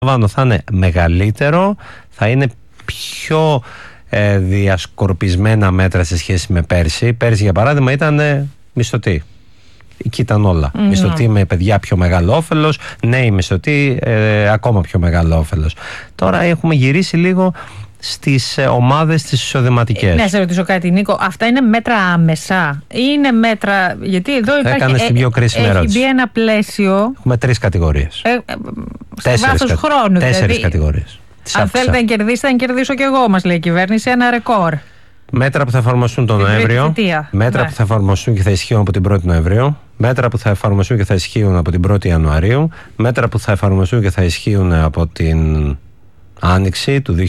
θα είναι μεγαλύτερο, θα είναι πιο διασκορπισμένα μέτρα σε σχέση με πέρσι. Πέρσι, για παράδειγμα, ήταν μισθωτοί. Εκεί ήταν όλα. Μισθωτοί με παιδιά, πιο μεγάλο όφελος. Νέοι μισθωτοί, ακόμα πιο μεγάλο όφελος. Τώρα έχουμε γυρίσει λίγο στις ομάδες τις εισοδηματικές. Να σε ρωτήσω κάτι, Νίκο. Αυτά είναι μέτρα άμεσα ή είναι μέτρα? Γιατί εδώ υπάρχει, πιο κρίσιμη έχει ερώτηση. μπει ένα πλαίσιο. Έχουμε 3 κατηγορίες. Σε βάθος χρόνου. 4 κατηγορίες. Αν θέλετε να κερδίσετε, θα κερδίσω κι εγώ, μας λέει η κυβέρνηση, ένα ρεκόρ. Μέτρα που θα εφαρμοστούν τον Νοέμβριο. Μέτρα που θα εφαρμοστούν και θα ισχύουν από την 1η Νοεμβρίου. Μέτρα που θα εφαρμοστούν και θα ισχύουν από την 1η Ιανουαρίου. Μέτρα που θα εφαρμοστούν και θα ισχύουν από την Άνοιξη του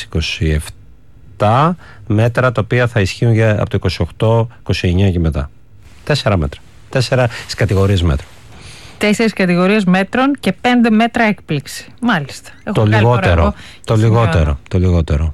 2027. Μέτρα τα οποία θα ισχύουν από το 28-29 και μετά. 4 μέτρα. 4 κατηγορίες μέτρων. 4 κατηγορίες μέτρων και 5 μέτρα έκπληξη. Μάλιστα. Το λιγότερο.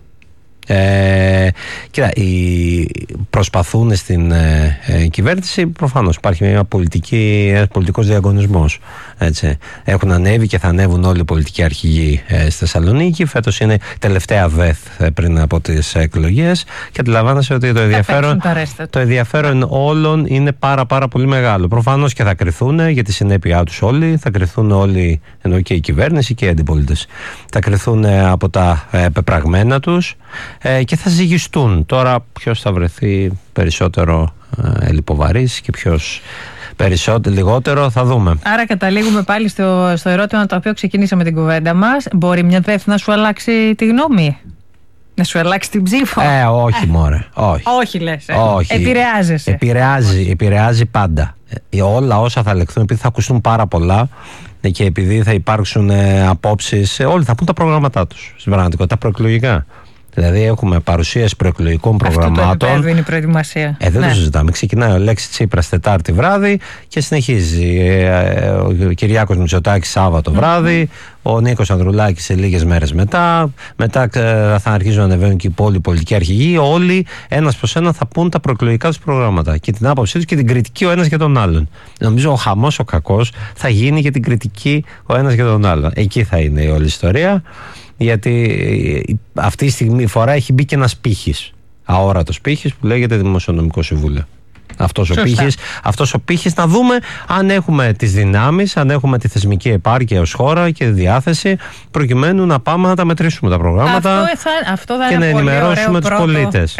Κοίτα, προσπαθούν στην κυβέρνηση, προφανώς υπάρχει ένας πολιτικός διαγωνισμός, έτσι. Έχουν ανέβει και θα ανέβουν όλοι οι πολιτικοί αρχηγοί στη Θεσσαλονίκη. Φέτος είναι τελευταία ΒΕΘ πριν από τις εκλογές και αντιλαμβάνεσαι ότι το ενδιαφέρον όλων είναι πάρα πολύ μεγάλο. Προφανώς και θα κριθούν για τη συνέπειά τους όλοι, θα κριθούν όλοι, ενώ και η κυβέρνηση και οι αντιπολίτες, θα κριθούν από τα πεπραγμένα τους και θα ζυγιστούν. Τώρα ποιος θα βρεθεί περισσότερο λιποβαρής και ποιος λιγότερο, θα δούμε. Άρα καταλήγουμε πάλι στο ερώτημα το οποίο ξεκινήσαμε την κουβέντα μας. Μπορεί μια ΒΕΘ να σου αλλάξει τη γνώμη? Να σου αλλάξει την ψήφο? Όχι μωρέ, όχι λες. Όχι. Επηρεάζεσαι. Επηρεάζει πάντα. Όλα όσα θα λεχθούν, επειδή θα ακουστούν πάρα πολλά και επειδή θα υπάρξουν απόψεις, όλοι θα πούν τα προγράμματά τους στην πραγματικότητα, τα προεκλογικά. Δηλαδή έχουμε παρουσίαση προεκλογικών προγραμμάτων. Αυτό το επίπεδο είναι η προετοιμασία. Δεν το συζητάμε. Ξεκινάει ο Αλέξης Τσίπρας Τετάρτη βράδυ και συνεχίζει ο Κυριάκος Μητσοτάκης Σάββατο βράδυ, ο Νίκος Ανδρουλάκης σε λίγες μέρες μετά. Μετά θα αρχίζουν να ανεβαίνουν και οι υπόλοιποι πολιτικοί αρχηγοί. Όλοι ένας προς ένα θα πούν τα προεκλογικά τους προγράμματα και την άποψή τους και την κριτική ο ένας για τον άλλον. Νομίζω ο χαμός ο κακός θα γίνει για την κριτική ο ένας για τον άλλον. Εκεί θα είναι η όλη ιστορία. Γιατί αυτή τη φορά έχει μπει και ένας πύχης, αόρατος πύχης που λέγεται Δημοσιονομικό Συμβούλιο. Αυτός ο πύχης, να δούμε αν έχουμε τις δυνάμεις, αν έχουμε τη θεσμική επάρκεια ως χώρα και διάθεση προκειμένου να πάμε να τα μετρήσουμε τα προγράμματα και να ενημερώσουμε τους πολίτες.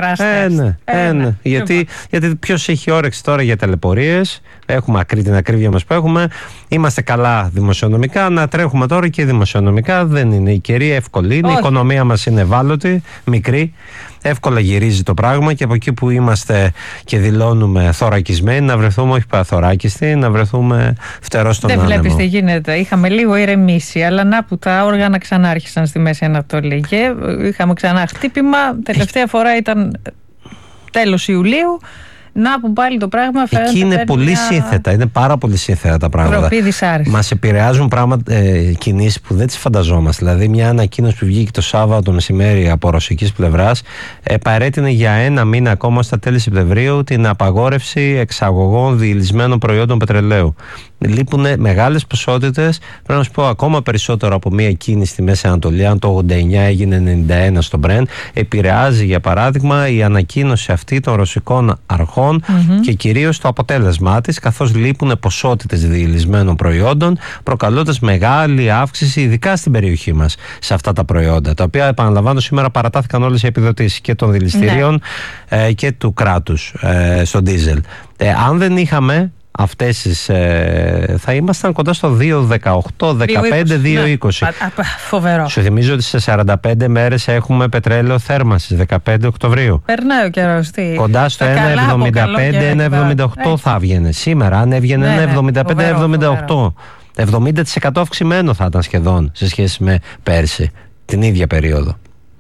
Ναι. Γιατί ποιος έχει όρεξη τώρα για ταλαιπωρίες? Έχουμε την ακρίβεια μας που έχουμε. Είμαστε καλά δημοσιονομικά. Να τρέχουμε τώρα και δημοσιονομικά δεν είναι η καιρή, εύκολη είναι. Η οικονομία μας είναι ευάλωτη, μικρή. Εύκολα γυρίζει το πράγμα και από εκεί που είμαστε και δηλώνουμε θωρακισμένοι, να βρεθούμε όχι παραθωράκιστοι, να βρεθούμε φτερό στον άνεμο. Δεν βλέπεις τι γίνεται. Είχαμε λίγο ηρεμήσει, αλλά να που τα όργανα ξανά άρχισαν στη Μέση Ανατολή και είχαμε ξανά χτύπημα. Τελευταία φορά ήταν τέλος Ιουλίου. Να που πάλι το πράγμα φαίνεται. Εκεί είναι πολύ σύνθετα, είναι πάρα πολύ σύνθετα τα πράγματα. Μας επηρεάζουν κινήσεις που δεν τις φανταζόμαστε. Δηλαδή, μια ανακοίνωση που βγήκε το Σάββατο μεσημέρι από ρωσικής πλευράς παρέτεινε για 1 μήνα ακόμα στα τέλη Σεπτεμβρίου την απαγόρευση εξαγωγών διηλυσμένων προϊόντων πετρελαίου. Λείπουν μεγάλες ποσότητες. Πρέπει να σου πω ακόμα περισσότερο από μια κίνηση στη Μέση Ανατολή. Αν το 89 έγινε 91 στο Brent, επηρεάζει για παράδειγμα η ανακοίνωση αυτή των ρωσικών αρχών και κυρίως το αποτέλεσμά της, καθώς λείπουν ποσότητες διηλυσμένων προϊόντων, προκαλώντας μεγάλη αύξηση, ειδικά στην περιοχή μας, σε αυτά τα προϊόντα. Τα οποία, επαναλαμβάνω, σήμερα παρατάθηκαν όλες οι επιδοτήσεις και των δηληστηρίων και του κράτους στο ντίζελ. Αν δεν είχαμε αυτές τις, θα ήμασταν κοντά στο 2,18, 15, 2,20. Φοβερό. Σου θυμίζω ότι σε 45 μέρες έχουμε πετρέλαιο θέρμανσης, 15 Οκτωβρίου. Περνάει ο καιρός. Κοντά στο 1,75, 1,78 θα έβγαινε. Σήμερα, αν έβγαινε 1,75, 1,78. 70% αυξημένο θα ήταν σχεδόν σε σχέση με πέρσι, την ίδια περίοδο.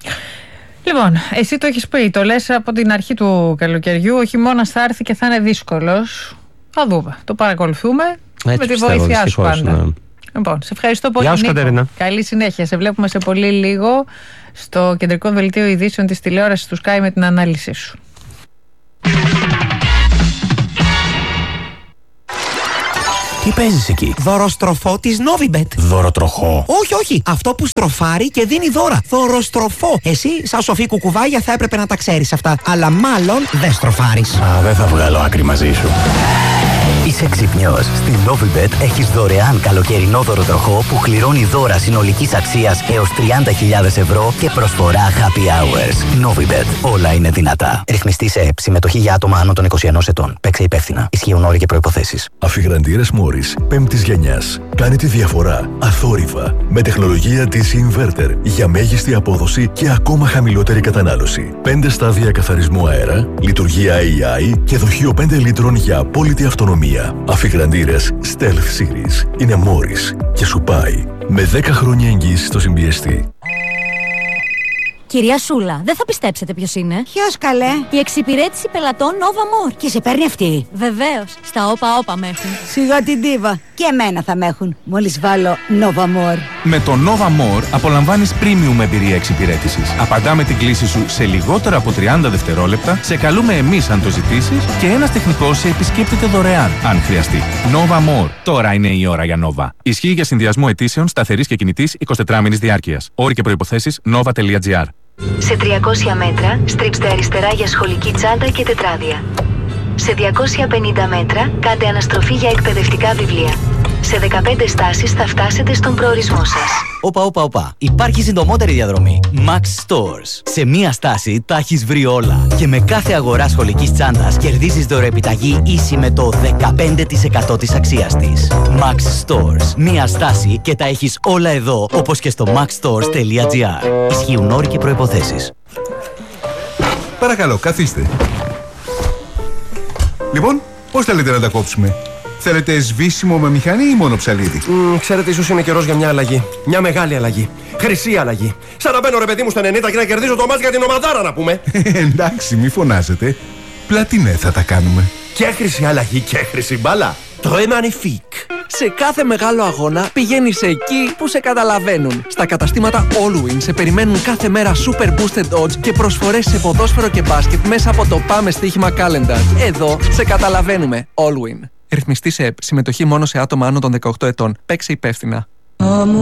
Λοιπόν, εσύ το έχεις πει, το λες από την αρχή του καλοκαιριού, ο χειμώνας θα έρθει και θα είναι δύσκολος. Θα δούμε. Το παρακολουθούμε. Έτσι με τη βοήθειά σου πάντα. Ναι. Λοιπόν, σε ευχαριστώ πολύ. Γεια σου, Κατερίνα. Καλή συνέχεια. Σε βλέπουμε σε πολύ λίγο στο κεντρικό δελτίο ειδήσεων της τηλεόρασης του Sky με την ανάλυση σου. Τι παίζεις εκεί? Δωροστροφό της Novibet. Δωροτροχό? Όχι. Αυτό που στροφάρει και δίνει δώρα. Δωροστροφό. Εσύ, σαν σοφή κουκουβάγια, θα έπρεπε να τα ξέρεις αυτά. Αλλά μάλλον δεν στροφάρεις. Δεν θα βγάλω άκρη μαζί σου. Είσαι ξυπνιός. Στην Novibet έχεις δωρεάν καλοκαιρινό δωροτροχό που κληρώνει δώρα συνολικής αξίας έως 30.000 ευρώ και προσφορά happy hours. Novibet. Όλα είναι δυνατά. Ρυθμιστή σε ΕΠ. Συμμετοχή για άτομα άνω των 21 ετών. Παίξε υπεύθυνα. Ισχύουν όροι και προϋποθέσεις. Αφιγραντήρες Morris 5ης γενιάς. Κάνει τη διαφορά αθόρυβα με τεχνολογία της Inverter για μέγιστη απόδοση και ακόμα χαμηλότερη κατανάλωση. 5 στάδια καθαρισμού αέρα, λειτουργία AI και δοχείο 5 λίτρων για απόλυτη αυτονομία. Αφιγραντήρες Stealth Series είναι Morris και σου πάει με 10 χρόνια εγγύηση στο συμπιεστή. Κυρία Σούλα, δεν θα πιστέψετε ποιος είναι. Ποιος καλέ? Η εξυπηρέτηση πελατών Nova More. Και σε παίρνει αυτή? Βεβαίως, στα όπα με έχουν. Σιγά την τίβα. Και εμένα θα με έχουν. Μόλις βάλω Nova More. Με το Nova More απολαμβάνεις premium εμπειρία εξυπηρέτησης. Απαντάμε την κλήση σου σε λιγότερα από 30 δευτερόλεπτα, σε καλούμε εμείς αν το ζητήσεις και ένας τεχνικός σε επισκέπτεται δωρεάν, αν χρειαστεί. Nova More. Τώρα είναι η ώρα για Nova. Ισχύει για συνδυασμό αιτήσεων σταθερής και κινητής 24 μήνης διάρκειας. Όροι και προϋποθέσεις nova.gr. Σε 300 μέτρα στρίψτε αριστερά για σχολική τσάντα και τετράδια. Σε 250 μέτρα κάντε αναστροφή για εκπαιδευτικά βιβλία. Σε 15 στάσεις θα φτάσετε στον προορισμό σας. Όπα. Υπάρχει συντομότερη διαδρομή. Max Stores. Σε μία στάση τα έχεις βρει όλα. Και με κάθε αγορά σχολικής τσάντας κερδίζεις δωρεοεπιταγή ίση με το 15% της αξίας της. Max Stores. Μία στάση και τα έχεις όλα εδώ, όπως και στο maxstores.gr. Ισχύουν όροι και προϋποθέσεις. Παρακαλώ, καθίστε. Λοιπόν, πώς θέλετε να τα κόψουμε? Θέλετε σβήσιμο με μηχανή ή μόνο ψαλίδι? Ξέρετε, ίσως είναι καιρός για μια αλλαγή. Μια μεγάλη αλλαγή. Χρυσή αλλαγή. Σαν να μπαίνω ρε παιδί μου στα 90 και να κερδίζω το μάτς για την ομαδάρα, να πούμε. Εντάξει, μη φωνάζετε. Πλατινέ θα τα κάνουμε. Και χρυσή αλλαγή και χρυσή μπάλα. Très magnifique. Σε κάθε μεγάλο αγώνα πηγαίνεις εκεί που σε καταλαβαίνουν. Στα καταστήματα Allwin σε περιμένουν κάθε μέρα Super Boosted Odds και προσφορές σε ποδόσφαιρο και μπάσκετ μέσα από το Πάμε Στοίχημα Calendar. Εδώ σε καταλαβαίνουμε. Allwin. Ρυθμιστή σε ΕΠ. Συμμετοχή μόνο σε άτομα άνω των 18 ετών. Παίξε υπεύθυνα.